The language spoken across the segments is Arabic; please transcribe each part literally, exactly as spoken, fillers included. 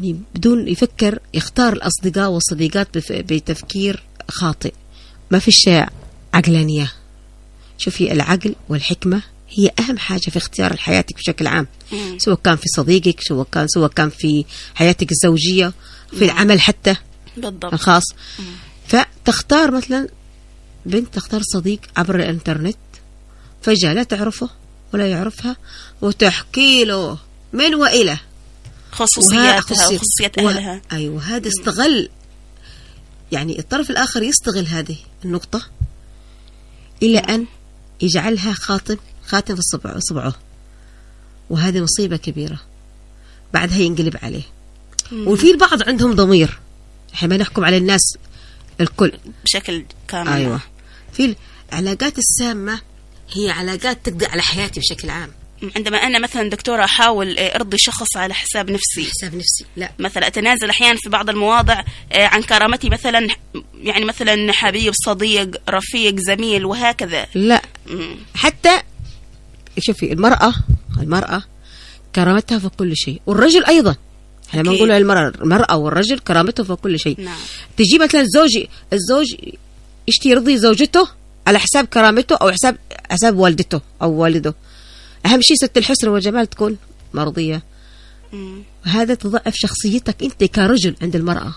يعني بدون يفكر يختار الأصدقاء والصديقات بتفكير خاطئ. ما في شيء عقلانية. شوفي العقل والحكمة هي أهم حاجة في اختيار حياتك بشكل عام، مم. سواء كان في صديقك، سواء كان سواء كان في حياتك الزوجية، في مم. العمل حتى بالضبط الخاص. مم. فتختار مثلا بنت تختار صديق عبر الانترنت، فجأة لا تعرفه ولا يعرفها وتحكي له من وإلى خصوصياتها وخصوصيات أهلها. أيوة، هذا استغل، يعني الطرف الآخر يستغل هذه النقطة إلى أن يجعلها خاتم خاتم في الصبع صبعه، وهذه مصيبة كبيرة. بعدها ينقلب عليه. مم. وفي البعض عندهم ضمير، احنا ما نحكم على الناس الكل بشكل كامل. أيوة. في العلاقات السامة هي علاقات تقضي على حياتي بشكل عام. عندما أنا مثلا دكتورة أحاول أرضي شخص على حساب نفسي، حساب نفسي لا، مثلا أتنازل أحيانا في بعض المواضع عن كرامتي، مثلا يعني مثلا حبيب، صديق، رفيق، زميل، وهكذا. لا مم. حتى شوفي المرأة المرأة كرامتها في كل شيء، والرجل أيضا. احنا ما نقول المرأة المرأة والرجل كرامته في كل شيء. نعم. تجي مثلا الزوج الزوج يشتي يرضي زوجته على حساب كرامته أو حساب حساب والدته أو والده. أهم شيء ست الحسن والجمال تكون مرضية. مم. وهذا تضعف شخصيتك أنت كرجل عند المرأة،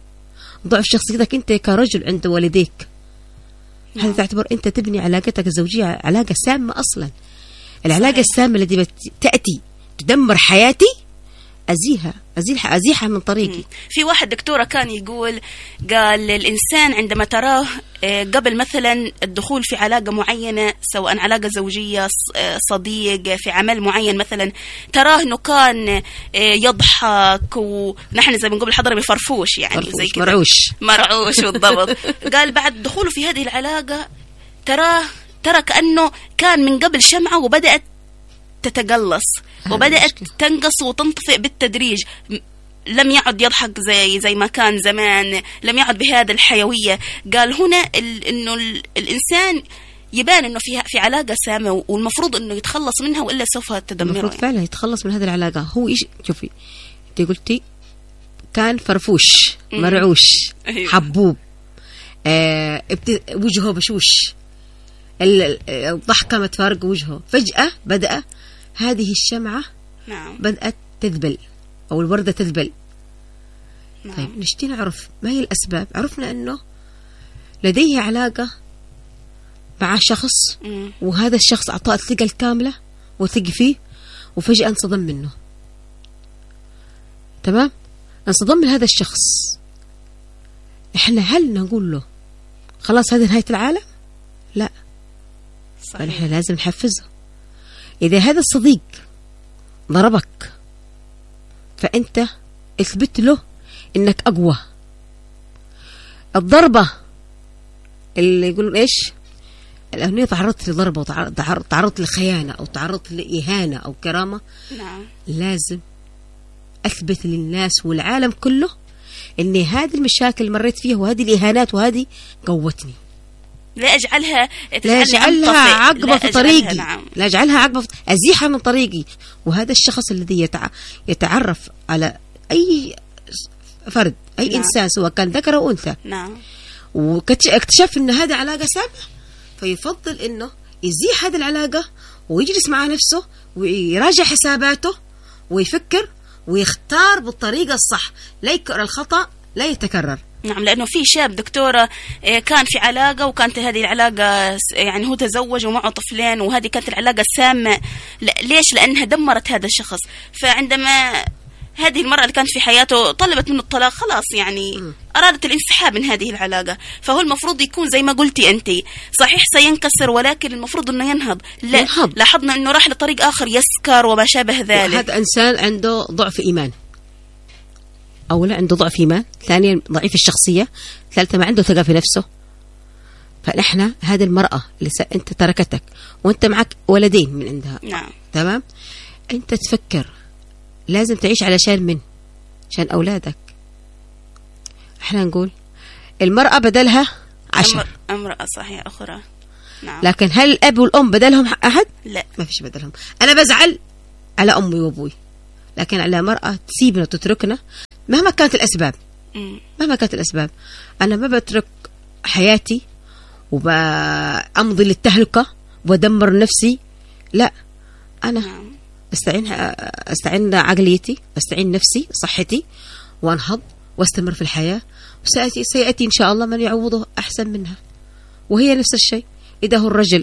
ضعف شخصيتك أنت كرجل عند والديك. نعم. هذا تعتبر أنت تبني علاقتك الزوجية علاقة سامة أصلا. العلاقة السامة التي تأتي تدمر حياتي أزيها أزيحها أزيحها من طريقي. في واحد دكتورة كان يقول، قال الإنسان عندما تراه قبل مثلا الدخول في علاقة معينة، سواء علاقة زوجية، صديق، في عمل معين مثلا، تراه إنه كان يضحك ونحن زي ما نقول بالحضرة بفرفوش، يعني فرفوش زي كده مرعوش مرعوش بالضبط. قال بعد دخوله في هذه العلاقة تراه ترى كأنه كان من قبل شمعة وبدأت تتقلص وبدأت تنقص وتنطفئ بالتدريج. لم يعد يضحك زي زي ما كان زمان، لم يعد بهذا الحيوية. قال هنا ال إنه ال الإنسان يبان إنه في في علاقة سامة، والمفروض إنه يتخلص منها وإلا سوف تدمره. المفروض فعلا يتخلص من هذه العلاقة. هو إيش؟ شوفي أنت قلتي كان فرفوش مرعوش أيوه. حبوب، آه وجهه بشوش، الضحكة ما تفارق وجهه، فجأة بدأ هذه الشمعة نعم. بدأت تذبل أو الوردة تذبل. نعم. طيب نشتي نعرف ما هي الأسباب. عرفنا أنه لديه علاقة مع شخص، مم. وهذا الشخص أعطاه الثقة الكاملة وثق فيه، وفجأة انصدم منه. تمام، انصدم من هذا الشخص. إحنا هل نقول له خلاص هذه نهاية العالم؟ لا، فنحن لازم نحفزه. إذا هذا الصديق ضربك فأنت اثبت له إنك أقوى. الضربة اللي يقولون إيش، الأهمية تعرضت لضربة وتعرضت لخيانة أو تعرضت لإهانة أو كرامة، نعم. لازم أثبت للناس والعالم كله إن هذه المشاكل اللي مريت فيها وهذه الإهانات وهذه قوتني. لا أجعلها لا أجعلها عقبة في طريقي. نعم. لا أجعلها عقبة في... أزيحها من طريقي. وهذا الشخص الذي يتع... يتعرف على أي فرد، أي نعم. إنسان سواء كان ذكر أو أنثى، نعم. واكتشف إن هذه علاقة سامة، فيفضل إنه يزيح هذه العلاقة ويجلس مع نفسه ويراجع حساباته ويفكر ويختار بالطريقة الصح، لا يكرر الخطأ، لا يتكرر. نعم، لأنه في شاب دكتورة كان في علاقة، وكانت هذه العلاقة يعني هو تزوج ومعه طفلين، وهذه كانت العلاقة سامة. ليش؟ لأنها دمرت هذا الشخص. فعندما هذه المرأة اللي كانت في حياته طلبت منه الطلاق، خلاص يعني م. أرادت الانسحاب من هذه العلاقة. فهو المفروض يكون زي ما قلتي أنت، صحيح سينكسر، ولكن المفروض أنه ينهض. لا، ينهض. لاحظنا أنه راح لطريق آخر، يسكر وما شابه ذلك. هذا إنسان عنده ضعف إيمان. أولا عنده ضعف إيمان، ثانيا ضعيف الشخصية، ثالثا ما عنده ثقة في نفسه. فنحن هذه المرأة اللي س... أنت تركتك وأنت معك ولدين من عندها، نعم. تمام، أنت تفكر لازم تعيش علشان من عشان أولادك. احنا نقول المرأة بدلها عشر. امرأة صحيح أخرى. نعم. لكن هل الأب والأم بدلهم أحد؟ لا، ما فيش بدلهم. أنا بزعل على أمي وأبوي، لكن على مرأة تسيبنا وتتركنا مهما كانت الأسباب. مم. مهما كانت الأسباب أنا ما بترك حياتي وبأمضي للتهلكة وأدمر نفسي. لا، أنا نعم. أستعين أستعين عقليتي، أستعين نفسي، صحتي، وأنهض واستمر في الحياة، وسيأتي سيأتي إن شاء الله من يعوضه أحسن منها. وهي نفس الشيء إذا هو الرجل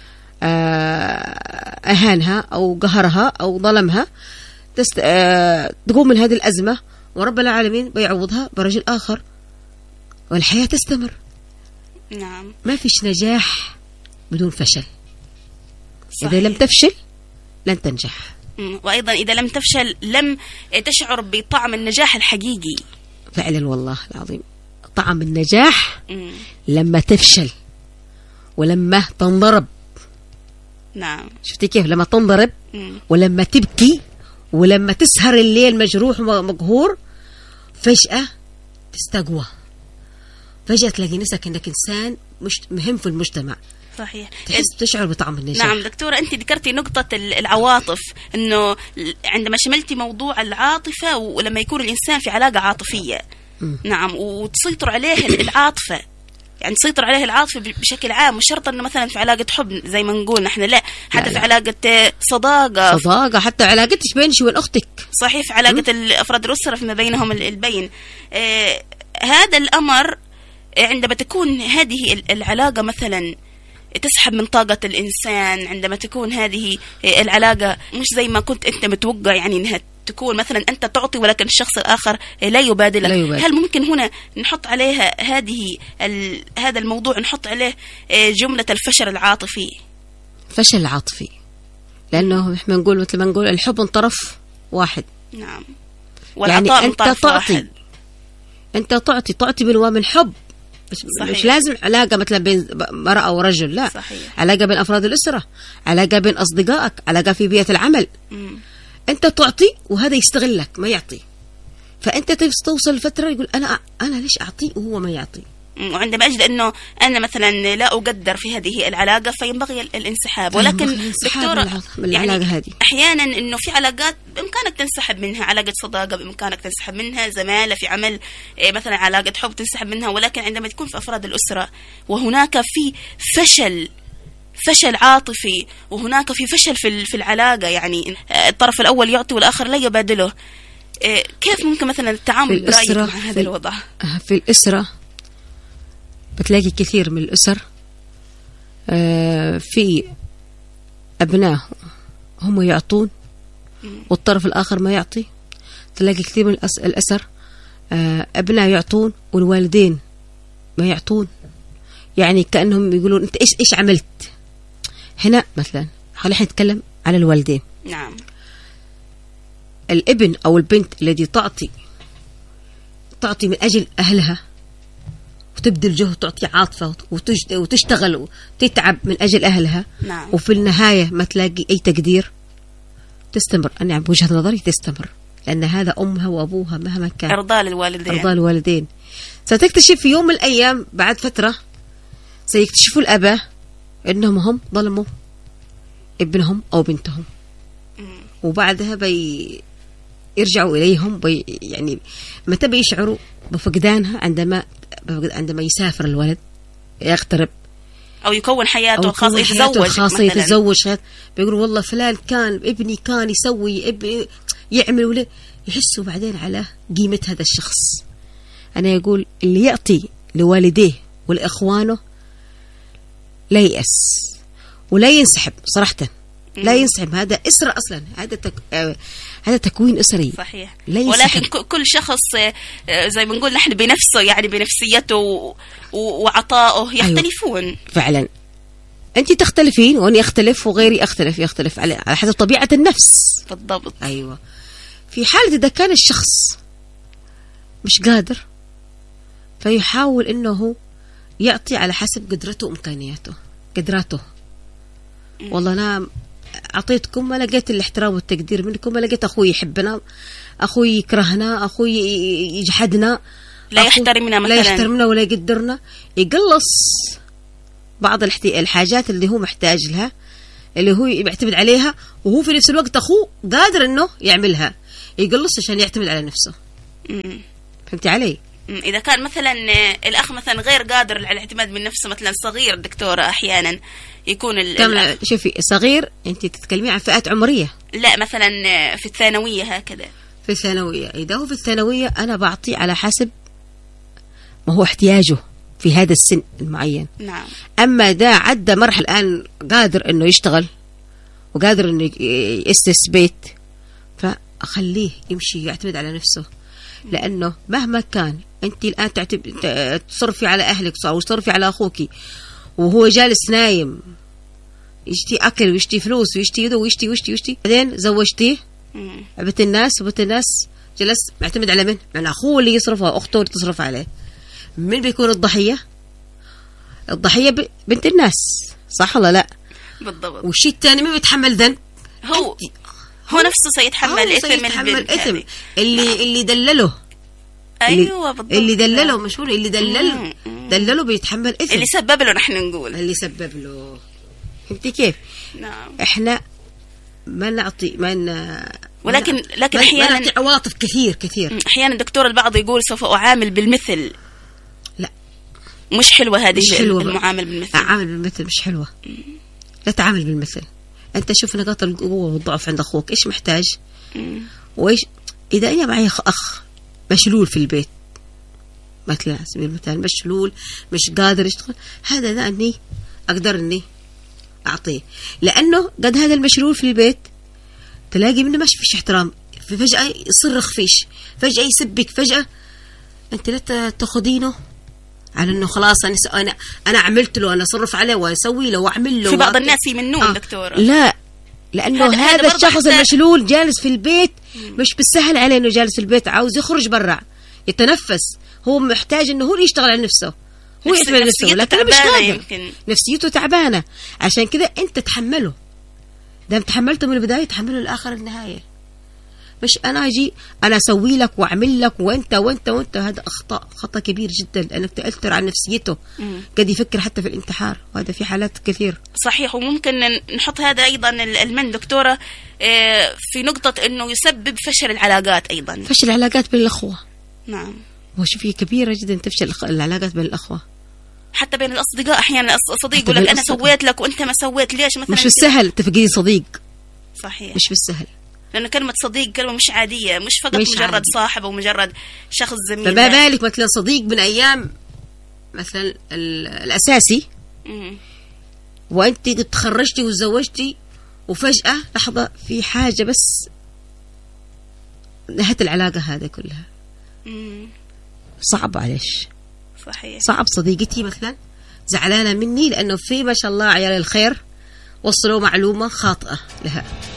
أهانها أو قهرها أو ظلمها، تست... تقوم من هذه الأزمة ورب العالمين بيعوضها برجل آخر، والحياة تستمر. نعم. ما فيش نجاح بدون فشل. صحيح. إذا لم تفشل لن تنجح. وأيضا إذا لم تفشل لم تشعر بطعم النجاح الحقيقي. فعلا والله العظيم، طعم النجاح مم. لما تفشل ولما تنضرب. نعم. شفتي كيف؟ لما تنضرب مم. ولما تبكي ولما تسهر الليل مجروح ومقهور، فجأة تستقوى، فجأة تلاقي نفسك انك انسان مش مهم في المجتمع. صحيح. تحس تشعر بطعم النجاح. نعم دكتورة، أنت ذكرتي نقطة العواطف، أنه عندما شملتي موضوع العاطفة ولما يكون الإنسان في علاقة عاطفية. م. نعم، وتسيطر عليه العاطفة، يعني تسيطر عليه العاطفة بشكل عام، مش شرط أنه مثلا في علاقة حب زي ما نقول نحن، لا، حتى لا في لا. علاقة صداقة صداقة حتى علاقتش بينك وبين أختك. صحيح، في علاقة أفراد الأسرة فيما بينهم البين. آه هذا الأمر عندما تكون هذه العلاقة مثلا تسحب من طاقة الإنسان، عندما تكون هذه العلاقة مش زي ما كنت أنت متوقع، يعني أنها تكون مثلا أنت تعطي ولكن الشخص الآخر لا يبادلك، لا يبادل. هل ممكن هنا نحط عليها هذه هذا الموضوع نحط عليه جملة الفشل العاطفي؟ فشل العاطفي، لأنه إحنا نقول مثل ما نقول الحب من طرف واحد. نعم. والعطاء يعني من طرف تعطي واحد. أنت تعطي تعطي بالوام الحب. صحيح. مش لازم علاقة مثلا بين مرأة ورجل، لا. صحيح. علاقة بين أفراد الأسرة، علاقة بين أصدقائك، علاقة في بيئة العمل. مم. أنت تعطي وهذا يستغلك ما يعطي، فأنت توصل فترة يقول أنا أنا ليش أعطي وهو ما يعطي. وعندما أجد أنه أنا مثلا لا أقدر في هذه العلاقة فينبغي الانسحاب. ولكن دكتورة يعني هذه. أحيانا أنه في علاقات بإمكانك تنسحب منها، علاقة صداقة بإمكانك تنسحب منها، زمالة في عمل مثلا علاقة حب تنسحب منها، ولكن عندما تكون في أفراد الأسرة وهناك في فشل فشل عاطفي وهناك في فشل في في العلاقة، يعني الطرف الأول يعطي والآخر لا يبادله، كيف ممكن مثلا التعامل برأيك مع هذا الوضع؟ في الأسرة بتلاقي كثير من الأسر في أبناء هم يعطون والطرف الآخر ما يعطي. تلاقي كثير من الأسر أبناء يعطون والوالدين ما يعطون، يعني كأنهم يقولون أنت إيش إيش عملت هنا مثلا. خلينا نتكلم على الوالدين. نعم. الابن أو البنت الذي تعطي تعطي من أجل أهلها وتبذل جهد، تعطي عاطفة وتشتغل وتتعب من أجل أهلها. نعم. وفي النهاية ما تلاقي أي تقدير، تستمر. أنا بوجهة نظري تستمر، لأن هذا أمها وأبوها مهما كان إرضاء للوالدين. إرضاء الوالدين. ستكتشف في يوم من الأيام بعد فترة سيكتشفوا الآباء إنهم هم ظلموا ابنهم أو بنتهم. م. وبعدها بي يرجعوا إليهم بي يعني متى بيشعروا بفقدانها؟ عندما عندما يسافر الولد، يغترب أو يكون حياته الخاصة، يتزوج خاصة يتزوج، بيقولوا والله فلان كان ابني كان يسوي ابني يعمل ولا يحسوا بعدين على قيمة هذا الشخص. أنا يقول اللي يعطي لوالديه ولإخوانه لا يأس ولا ينسحب صراحة، لا ينسحب. هذا أسرة أصلا، هذا تك... آه... هذا تكوين أسري. صحيح. ولكن كل شخص زي ما نقول نحن بنفسه، يعني بنفسيته و... وعطائه يختلفون. أيوة. فعلا أنت تختلفين وأنا أختلف وغيري أختلف، يختلف على على حسب طبيعة النفس. بالضبط. أيوة. في حالة إذا كان الشخص مش قادر فيحاول إنه يعطي على حسب قدرته وإمكانياته قدراته. م. والله أنا أعطيتكم ما لقيت الاحترام والتقدير منكم، ما لقيت أخوي يحبنا، أخوي يكرهنا، أخوي يجحدنا، لا يحترمنا مثلا، لا يحترمنا ولا يقدرنا، يقلص بعض الحاجات اللي هو محتاج لها، اللي هو يعتمد عليها، وهو في نفس الوقت أخوه قادر إنه يعملها، يقلص عشان يعتمد على نفسه. مم. فهمتي علي؟ إذا كان مثلا الأخ مثلا غير قادر على الاعتماد من نفسه، مثلا صغير دكتورة أحيانا يكون ال شوفي صغير أنت تتكلمي عن فئات عمرية، لا مثلا في الثانوية هكذا. في الثانوية إذا هو في الثانوية أنا بعطيه على حسب ما هو احتياجه في هذا السن المعين. نعم. أما ده عدى مرحلة الآن قادر إنه يشتغل وقادر إنه يأسس بيت، فأخليه يمشي يعتمد على نفسه، لأنه مهما كان أنت الآن تعتبر تصرفي على أهلك أو تصرفي على أخوك وهو جالس نايم يشتي أكل ويشتي فلوس ويشتي يدو ويشتي ويشتي ويشتي بعدين زوجتيه بنت الناس وبنت الناس جلس معتمد على من؟ من أخوه اللي يصرفه، أخته اللي تصرف عليه. من بيكون الضحية؟ الضحية بنت الناس، صح ولا لا؟ بالضبط. والشيء الثاني ما بيتحمل ذنب، هو هو نفسه سيتحمل إثم الإثم اللي نعم. اللي دلله أيوة بالضبط. اللي دلله مشهور اللي دلله دلله بيتحمل إثم، اللي سبب له نحن نقول اللي سبب له. فهمتي كيف؟ نعم. إحنا ما نعطي ما ن... ولكن لكن ما أحيانا نعطي عواطف كثير كثير. أحيانا دكتور البعض يقول سوف أعامل بالمثل. لا مش حلوة هذه مش حلوة المعامل بالمثل. عامل بالمثل مش حلوة. لا تعامل بالمثل. أنت شوف نقاط القوة والضعف عند أخوك إيش محتاج مم. وإيش. إذا أنا معي أخ مشلول في البيت مثلا على سبيل المثال مشلول مش قادر يشتغل، هذا ده أني أقدر أني أعطيه، لأنه قد هذا المشلول في البيت تلاقي منه مش فيش احترام، فجأة يصرخ فيش، فجأة يسبك، فجأة أنت لا تأخذينه على إنه خلاص أنا أنا أنا عملت له، أنا صرف عليه وأسوي له وأعمل له. في بعض الناس يمنون آه. دكتورة لا، لأنه هذا, هذا الشخص المشلول جالس في البيت مش بالسهل عليه إنه جالس في البيت، عاوز يخرج برا يتنفس، هو محتاج إنه هو يشتغل على نفسه، هو يعتمد على نفسه، لكن مش قادر، نفسيته تعبانة. عشان كذا أنت تحمله، دام تحملته من البداية تحمله لآخر النهاية، مش أنا أجي أنا أسوي لك وأعمل لك وأنت وأنت وأنت. هذا أخطاء، خطأ كبير جدا، لأنك تأثر على نفسيته، قد يفكر حتى في الانتحار، وهذا في حالات كثير. صحيح. وممكن نحط هذا أيضا المن دكتورة في نقطة أنه يسبب فشل العلاقات أيضا، فشل العلاقات بين الأخوة. نعم. وشوفي كبيرة جدا تفشل العلاقات بين الأخوة، حتى بين الأصدقاء. أحيانا الصديق يقول لك أنا سويت لك وأنت ما سويت، ليش مثلا؟ مش بالسهل تفقدي صديق. صحيح. مش بالسهل، لأنه كلمة صديق كلمة مش عادية، مش فقط مش مجرد عادي. صاحب أو مجرد شخص زميل. فما بالك مثلا صديق من أيام مثلا الأساسي مم. وأنت تخرجتي وتزوجتي وفجأة لحظة في حاجة بس نهت العلاقة هذه كلها. مم. صعب عليش. صحيح. صعب. صديقتي مثلا زعلانة مني لأنه في ما شاء الله عيال الخير وصلوا معلومة خاطئة لها،